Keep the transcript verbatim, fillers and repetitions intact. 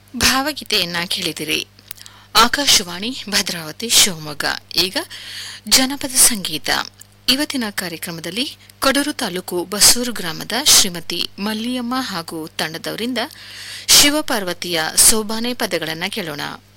ಭಾವಗೀತೆಯನ್ನ ಕೇಳಿದಿರಿ. ಆಕಾಶವಾಣಿ ಭದ್ರಾವತಿ ಶಿವಮೊಗ್ಗ. ಈಗ ಜನಪದ ಸಂಗೀತ. ಇವತ್ತಿನ ಕಾರ್ಯಕ್ರಮದಲ್ಲಿ ಕಡೂರು ತಾಲೂಕು ಬಸೂರು ಗ್ರಾಮದ ಶ್ರೀಮತಿ ಮಲ್ಲಿಯಮ್ಮ ಹಾಗೂ ತಂಡದವರಿಂದ ಶಿವಪಾರ್ವತಿಯ ಸೋಬಾನೆ ಪದಗಳನ್ನು ಕೇಳೋಣ.